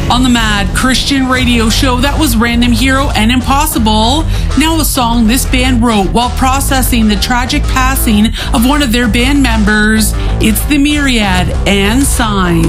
On the Mad Christian radio show, that was Random Hero and Impossible. Now a song this band wrote while processing the tragic passing of one of their band members. It's The Myriad and Signs.